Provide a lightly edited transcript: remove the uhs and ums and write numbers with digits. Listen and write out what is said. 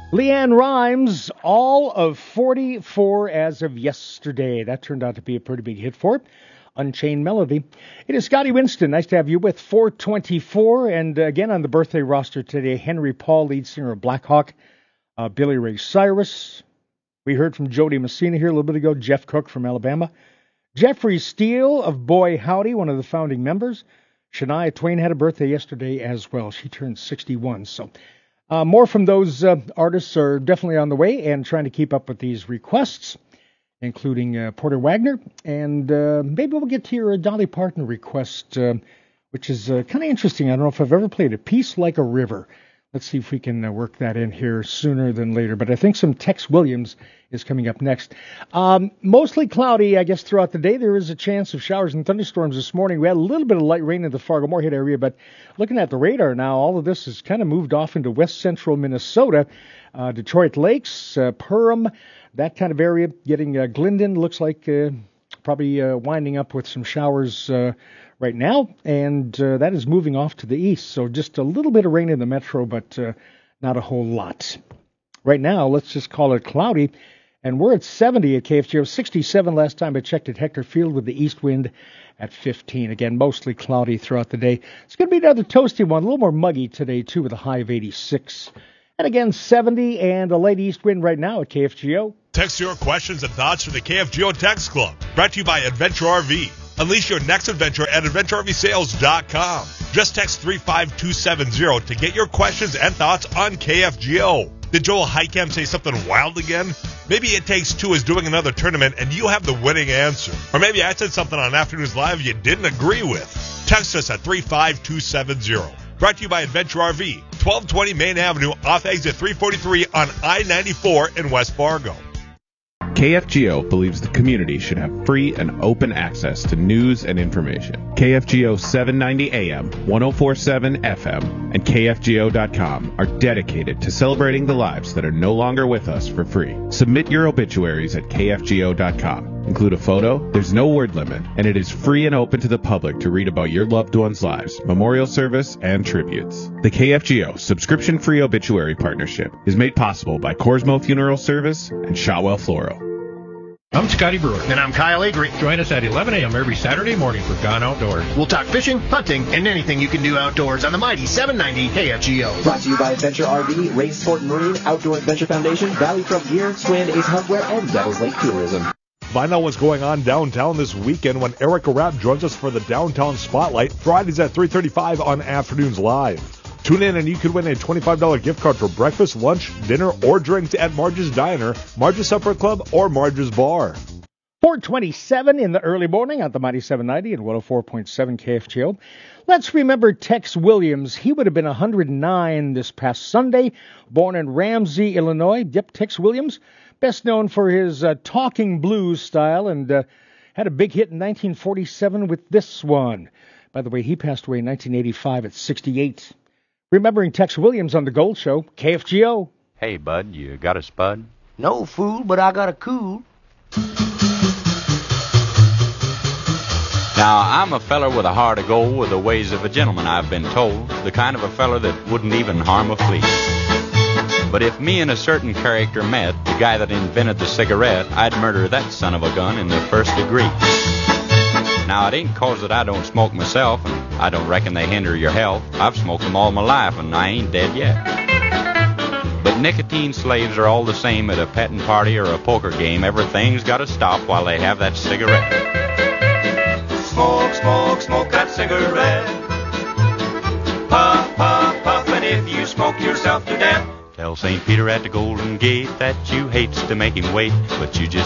Leanne Rimes, all of 44 as of yesterday. That turned out to be a pretty big hit for it. Unchained Melody. It is Scotty Winston. Nice to have you with 424. And again on the birthday roster today, Henry Paul, lead singer of Black Hawk, Billy Ray Cyrus. We heard from Jody Messina here a little bit ago, Jeff Cook from Alabama. Jeffrey Steele of Boy Howdy, one of the founding members. Shania Twain had a birthday yesterday as well. She turned 61. So more from those artists are definitely on the way and trying to keep up with these requests, including Porter Wagner. And maybe we'll get to your Dolly Parton request, which is kind of interesting. I don't know if I've ever played A Peace Like a River. Let's see if we can work that in here sooner than later. But I think some Tex Williams is coming up next. Mostly cloudy, I guess, throughout the day. There is a chance of showers and thunderstorms this morning. We had a little bit of light rain in the Fargo-Moorhead area, but looking at the radar now, all of this has kind of moved off into west central Minnesota. Detroit Lakes, Perham, that kind of area. Getting Glendon looks like probably winding up with some showers right now, and that is moving off to the east. So just a little bit of rain in the metro, but not a whole lot. Right now, let's just call it cloudy, and we're at 70 at KFGO, 67 last time I checked at Hector Field with the east wind at 15. Again, mostly cloudy throughout the day. It's going to be another toasty one, a little more muggy today, too, with a high of 86. And again, 70 and a late east wind right now at KFGO. Text your questions and thoughts to the KFGO Text Club, brought to you by Adventure RV. Unleash your next adventure at AdventureRVSales.com. Just text 35270 to get your questions and thoughts on KFGO. Did Joel Heicam say something wild again? Maybe It Takes Two is doing another tournament and you have the winning answer. Or maybe I said something on Afternoons Live you didn't agree with. Text us at 35270. Brought to you by Adventure RV, 1220 Main Avenue off exit 343 on I-94 in West Fargo. KFGO believes the community should have free and open access to news and information. KFGO 790 AM, 1047 FM, and KFGO.com are dedicated to celebrating the lives that are no longer with us for free. Submit your obituaries at KFGO.com. Include a photo, there's no word limit, and it is free and open to the public to read about your loved ones' lives, memorial service, and tributes. The KFGO subscription-free obituary partnership is made possible by Corsmo Funeral Service and Shotwell Floral. I'm Scotty Brewer. And I'm Kyle Agri. Join us at 11 a.m. every Saturday morning for Gone Outdoors. We'll talk fishing, hunting, and anything you can do outdoors on the mighty 790 KFGO. Brought to you by Adventure RV, Ray Sport and Marine, Outdoor Adventure Foundation, Valley Truck Gear, Strand Ace Hardware, and Devil's Lake Tourism. Find out what's going on downtown this weekend when Erica Rapp joins us for the Downtown Spotlight, Fridays at 3:35 on Afternoons Live. Tune in and you could win a $25 gift card for breakfast, lunch, dinner, or drinks at Marge's Diner, Marge's Supper Club, or Marge's Bar. 4:27 in the early morning on the mighty 790 and 104.7 KFGO. Let's remember Tex Williams. He would have been 109 this past Sunday. Born in Ramsey, Illinois. Yep, Tex Williams, best known for his talking blues style, and had a big hit in 1947 with this one. By the way, he passed away in 1985 at 68. Remembering Tex Williams on The Gold Show, KFGO. Hey, bud, you got a spud? No, fool, but I got a cool. Now, I'm a feller with a heart of gold, with the ways of a gentleman, I've been told. The kind of a feller that wouldn't even harm a flea. But if me and a certain character met, the guy that invented the cigarette, I'd murder that son of a gun in the first degree. Now, it ain't 'cause that I don't smoke myself, and I don't reckon they hinder your health. I've smoked them all my life, and I ain't dead yet. But nicotine slaves are all the same at a petting party or a poker game. Everything's got to stop while they have that cigarette. Smoke, smoke, smoke that cigarette. Puff, puff, puff, and if you smoke yourself to death, tell St. Peter at the Golden Gate that you hates to make him wait, but you just